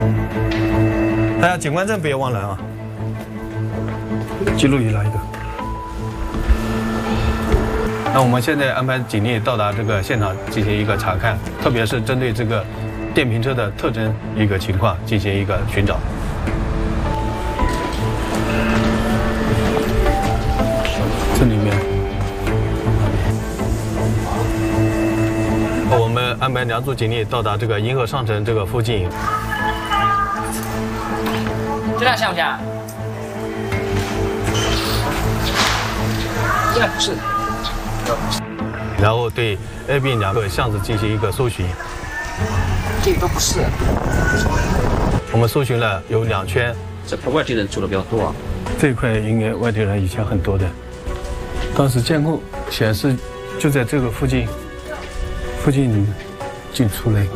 大家警官证别忘了啊，记录仪来一个。那我们现在安排警力到达这个现场进行一个查看，特别是针对这个电瓶车的特征一个情况进行一个寻找。这里面，我们安排2组警力到达这个银河上城这个附近。 这辆像不像？这辆不是。 然后对 A、B 2个巷子进行一个搜寻。 这个都不是。 我们搜寻了有2圈。 这块外地人住的比较多啊。 这一块应该外地人以前很多的。当时监控显示就在这个附近进出了。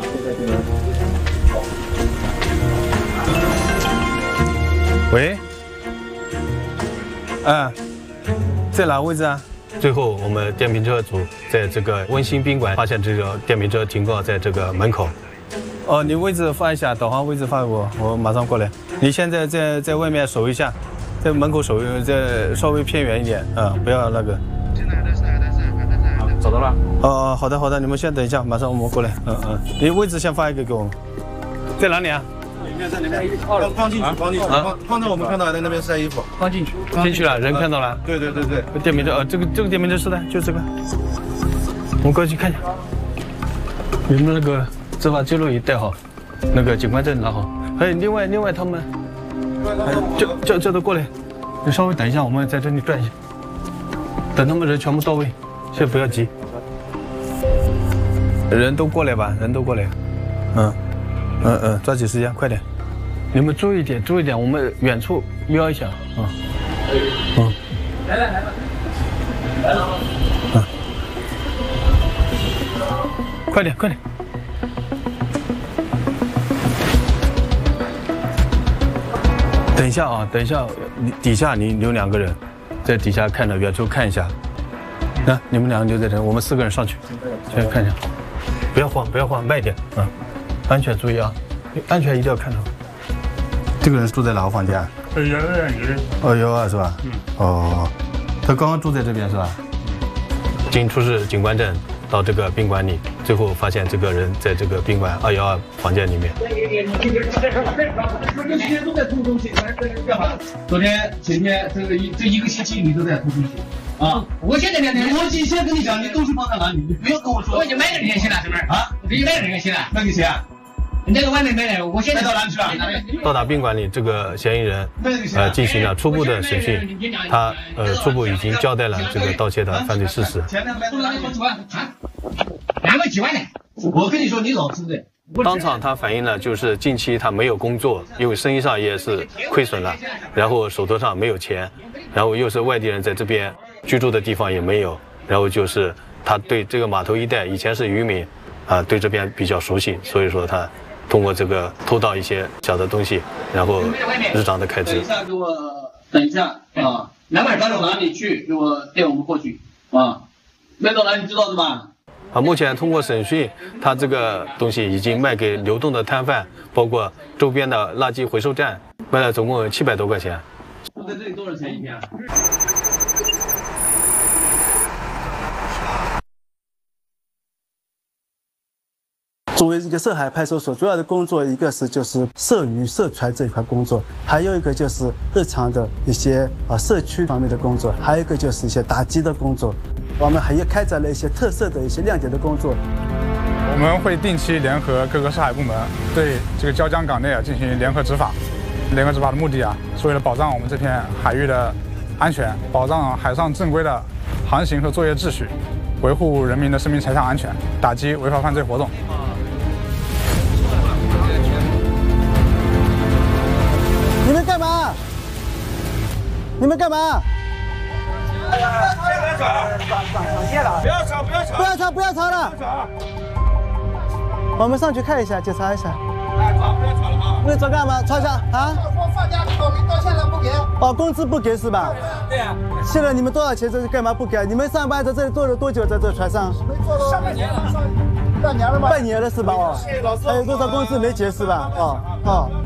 喂，在哪位置啊？最后我们电瓶车组在这个温馨宾馆发现这个电瓶车停靠在这个门口。哦，你位置发一下，导航位置发给我，我马上过来。你现在在外面守一下，在门口守，再稍微偏远一点，不要那个。 现在还在。找到了。 哦，好的，你们先等一下，马上我们过来。你位置先发一个给我们。在哪里啊？ 在那边放进去，放在我们看到在那边晒衣服， 放进去， 进去了，人看到了。 对， 电瓶车，这个电瓶车是的，就这个。我们过去看一下，你们那个执法记录仪带好，那个警官证拿好，还有另外他们，叫他过来，你稍微等一下，我们在这里转一下，等他们人全部到位，先不要急，人都过来吧，抓紧时间，快点！你们注意点，我们远处瞄一下啊。 来了。 快点！等一下，你底下你留2个人，在底下看着远处看一下。那你们2个留在这，我们4个人上去，先看一下，不要慌，慢一点啊。安全注意啊，安全一定要看到。这个人住在哪个房间啊？212是吧？哦，他刚刚住在这边是吧？经出示警官证到这个宾馆里，最后发现这个人在这个宾馆212房间里面。 昨天、前天这1个星期你都在偷东西啊！我现在我先跟你讲，你东西放在哪里？你不要跟我说。 我已经买了这个信了，是不是？啊，我已经买了这个信了。 卖给谁啊？ 你那个外面买的，我现在卖到哪里去了？ 到达宾馆里，这个嫌疑人进行了初步的审讯，他初步已经交代了这个盗窃的犯罪事实。 拿个几万的。 我跟你说，你老实点。 当场他反映了，就是近期他没有工作，因为生意上也是亏损了，然后手头上没有钱，然后又是外地人在这边居住的地方也没有，然后就是他对这个码头一带以前是渔民，对这边比较熟悉，所以说他通过这个偷盗一些小的东西，然后日常的开支。 等一下啊，买到哪里去？给我带我们过去啊，卖到哪里知道的吧？ 目前通过审讯，他这个东西已经卖给流动的摊贩，包括周边的垃圾回收站，卖了总共有700多块钱。 在这里多少钱一天？ 作为一个涉海派出所，主要的工作一个是就是涉渔涉船这一块工作，还有一个就是日常的一些社区方面的工作，还有一个就是一些打击的工作。我们还也开展了一些特色的一些亮点的工作。 我们会定期联合各个涉海部门对这个椒江港内进行联合执法。联合执法的目的是为了保障我们这片海域的安全，保障海上正规的航行和作业秩序，维护人民的生命财产安全，打击违法犯罪活动。 你们干嘛？你们干嘛？ 不要吵！ 不要吵了！我们上去看一下，检查一下。 不要吵了啊！ 你找干嘛？吵一下啊？ 我放假报名到现在不给。 工资不给是吧？ 对呀。 现在你们多少钱？这是干嘛不给？你们上班在这里做了多久？在这船上？ 上半年了。 半年了是吧？哦，还有多少工资没结是吧？哦哦。